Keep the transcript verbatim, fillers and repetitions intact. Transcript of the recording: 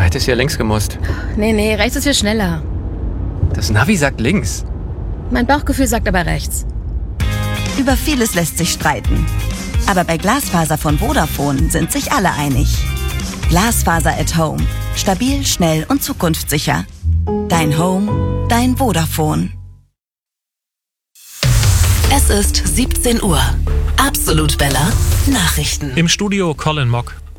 hättest ja links gemusst. Nee, nee, rechts ist viel schneller. Das Navi sagt links. Mein Bauchgefühl sagt aber rechts. Über vieles lässt sich streiten. Aber bei Glasfaser von Vodafone sind sich alle einig. Glasfaser at Home. Stabil, schnell und zukunftssicher. Dein Home, dein Vodafone. Es ist siebzehn Uhr. Absolut Bella Nachrichten. Im Studio Colin Mock.